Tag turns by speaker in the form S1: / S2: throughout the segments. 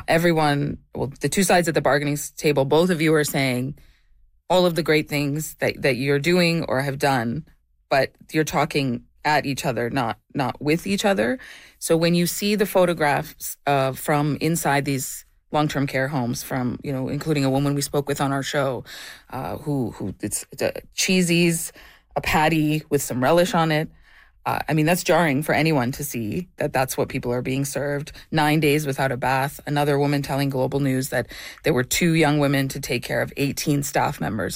S1: the two sides at the bargaining table, both of you are saying all of the great things that you're doing or have done, but you're talking at each other, not with each other. So when you see the photographs from inside these long-term care homes, from, including a woman we spoke with on our show, who it's cheesies, a patty with some relish on it. That's jarring for anyone to see that's what people are being served. 9 days without a bath. Another woman telling Global News that there were 2 young women to take care of 18 staff members.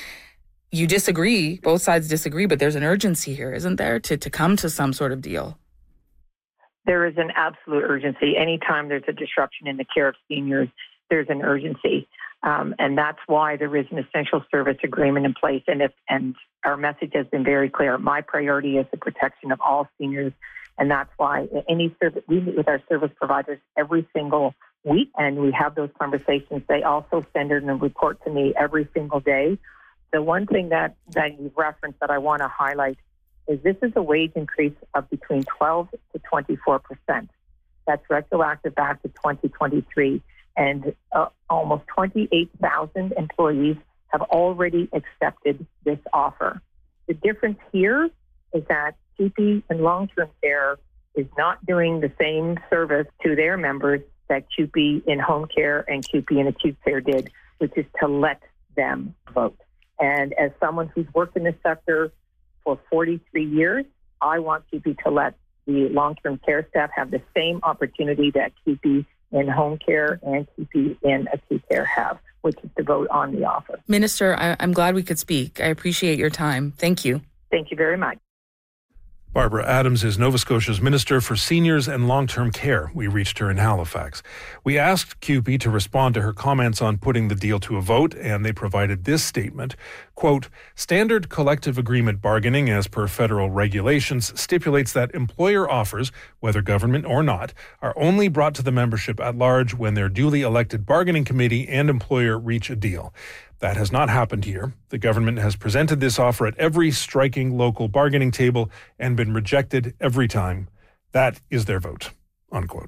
S1: You disagree, both sides disagree, but there's an urgency here, isn't there, to come to some sort of deal?
S2: There is an absolute urgency. Anytime there's a disruption in the care of seniors, there's an urgency. And that's why there is an essential service agreement in place. And our message has been very clear. My priority is the protection of all seniors. And that's why any service, we meet with our service providers every single week, and we have those conversations. They also send in a report to me every single day. The one thing that you've referenced that I want to highlight is this is a wage increase of between 12 to 24%. That's retroactive back to 2023. And almost 28,000 employees have already accepted this offer. The difference here is that CUPE in long-term care is not doing the same service to their members that CUPE in home care and CUPE in acute care did, which is to let them vote. And as someone who's worked in this sector for 43 years, I want CUPE to let the long-term care staff have the same opportunity that CUPE in home care and CUPE in acute care have, which is to vote on the offer.
S1: Minister, I'm glad we could speak. I appreciate your time. Thank you.
S2: Thank you very much.
S3: Barbara Adams is Nova Scotia's Minister for Seniors and Long-Term Care. We reached her in Halifax. We asked CUPE to respond to her comments on putting the deal to a vote, and they provided this statement. Quote, standard collective agreement bargaining as per federal regulations stipulates that employer offers, whether government or not, are only brought to the membership at large when their duly elected bargaining committee and employer reach a deal. That has not happened here. The government has presented this offer at every striking local bargaining table and been rejected every time. That is their vote, unquote.